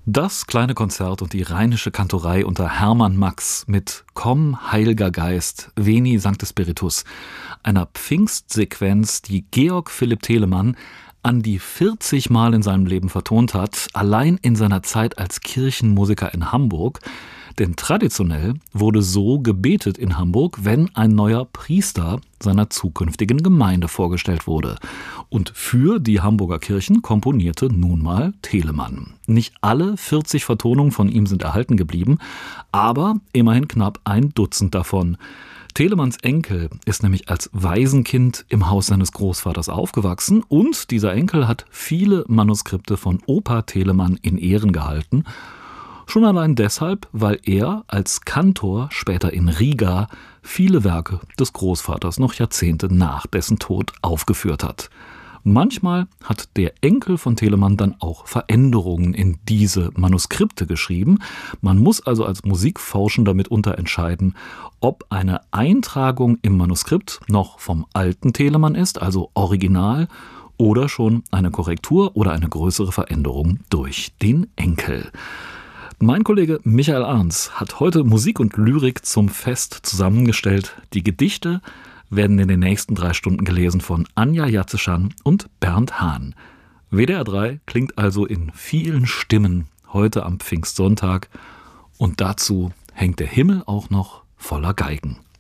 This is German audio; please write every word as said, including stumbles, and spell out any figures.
Das kleine Konzert und die rheinische Kantorei unter Hermann Max mit Komm, Heil'ger Geist, Veni Sancte Spiritus, einer Pfingstsequenz, die Georg Philipp Telemann an die vierzig Mal in seinem Leben vertont hat, allein in seiner Zeit als Kirchenmusiker in Hamburg. Denn traditionell wurde so gebetet in Hamburg, wenn ein neuer Priester seiner zukünftigen Gemeinde vorgestellt wurde. Und für die Hamburger Kirchen komponierte nun mal Telemann. Nicht alle vierzig Vertonungen von ihm sind erhalten geblieben, aber immerhin knapp ein Dutzend davon. Telemanns Enkel ist nämlich als Waisenkind im Haus seines Großvaters aufgewachsen und dieser Enkel hat viele Manuskripte von Opa Telemann in Ehren gehalten. Schon allein deshalb, weil er als Kantor später in Riga viele Werke des Großvaters noch Jahrzehnte nach dessen Tod aufgeführt hat. Manchmal hat der Enkel von Telemann dann auch Veränderungen in diese Manuskripte geschrieben. Man muss also als Musikforschender mitunter entscheiden, ob eine Eintragung im Manuskript noch vom alten Telemann ist, also original, oder schon eine Korrektur oder eine größere Veränderung durch den Enkel. Mein Kollege Michael Arns hat heute Musik und Lyrik zum Fest zusammengestellt. Die Gedichte werden in den nächsten drei Stunden gelesen von Anja Jatzeschan und Bernd Hahn. W D R drei klingt also in vielen Stimmen heute am Pfingstsonntag und dazu hängt der Himmel auch noch voller Geigen.